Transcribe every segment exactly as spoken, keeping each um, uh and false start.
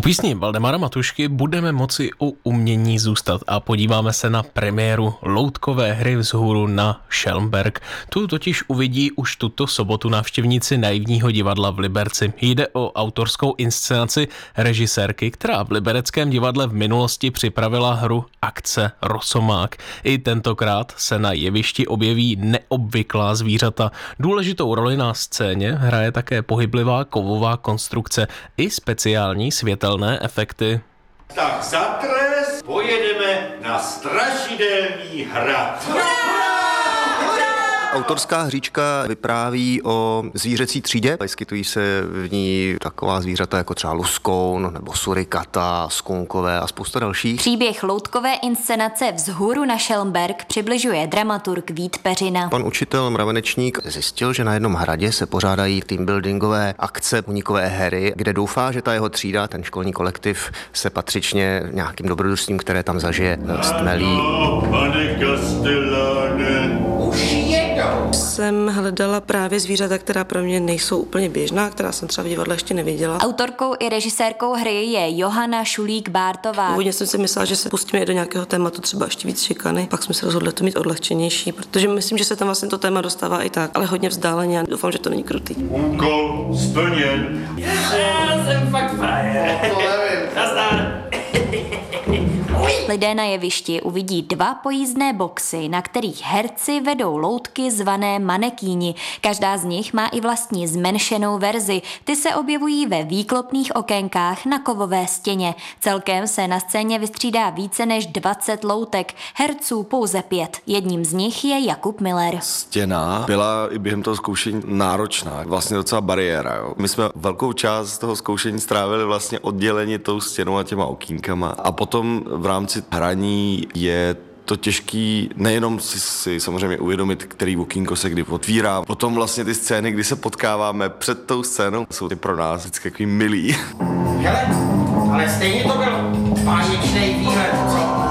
písni Valdemara Matušky budeme moci u umění zůstat a podíváme se na premiéru loutkové hry Vzhůru na Schellenberg. Tu totiž uvidí už tuto sobotu návštěvníci Naivního divadla v Liberci. Jde o autorskou inscenaci režisérky, která v libereckém divadle v minulosti připravila hru Akce Rosomák. I tentokrát se na jevišti objeví neobvyklá zvířata. Důležitou roli na scéně hraje také pohyblivá kovová konstrukce i speciální světelné efekty. Tak za trest pojedeme na Strašidelný hrad. Autorská hříčka vypráví o zvířecí třídě. Vyskytují se v ní taková zvířata jako třeba luskoun nebo surikata, skunkové a spousta dalších. Příběh loutkové inscenace Vzhůru na Schellenberg přibližuje dramaturg Vít Peřina. Pan učitel mravenečník zjistil, že na jednom hradě se pořádají teambuildingové akce, unikové hry, kde doufá, že ta jeho třída, ten školní kolektiv, se patřičně nějakým dobrodružstvím, které tam zažije, stmelí. Pane Castellane, už jedou. Jsem hledala právě zvířata, která pro mě nejsou úplně běžná, která jsem třeba v divadle ještě neviděla. Autorkou i režisérkou hry je Johana Šulík-Bártová. Původně jsem si myslela, že se pustíme do nějakého tématu, třeba ještě víc šikany. Pak jsme se rozhodli to mít odlehčenější, protože myslím, že se tam vlastně to téma dostává i tak, ale hodně vzdáleně a doufám, že to není krutý. Úkol splněn. Já jsem fakt frajer. To nevím. Nazdar. Lidé na jevišti uvidí dva pojízdné boxy, na kterých herci vedou loutky zvané manekíni. Každá z nich má i vlastní zmenšenou verzi. Ty se objevují ve výklopných okénkách na kovové stěně. Celkem se na scéně vystřídá více než dvacet loutek. Herců pouze pět. Jedním z nich je Jakub Miller. Stěna byla i během toho zkoušení náročná, vlastně docela bariéra. Jo. My jsme velkou část toho zkoušení strávili vlastně odděleni tou stěnou a těma okýnkama. A potom v rámci hraní je to těžký nejenom si, si samozřejmě uvědomit, který okýnko se kdy otvírá. Potom vlastně ty scény, kdy se potkáváme před tou scénou, jsou ty pro nás vždycky takový milý. Hele, ale stejně to byl báječnej výlet, co?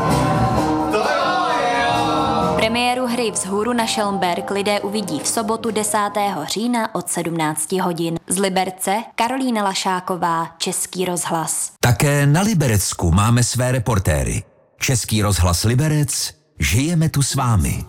Premiéru hry Vzhůru na Schellenberg lidé uvidí v sobotu desátého října od sedmnácti hodin. Z Liberce Karolína Lašáková, Český rozhlas. Také na Liberecku máme své reportéry. Český rozhlas Liberec, žijeme tu s vámi.